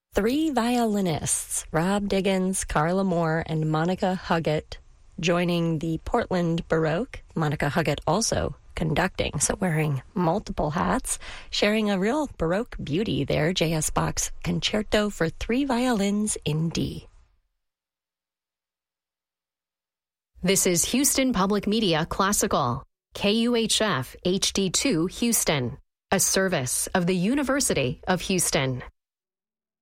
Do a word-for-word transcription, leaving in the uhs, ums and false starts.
Three violinists, Rob Diggins, Carla Moore, and Monica Huggett, joining the Portland Baroque. Monica Huggett also conducting, so wearing multiple hats, sharing a real Baroque beauty there. J S. Bach's Concerto for Three Violins in D. This is Houston Public Media Classical, K U H F H D two Houston, a service of the University of Houston.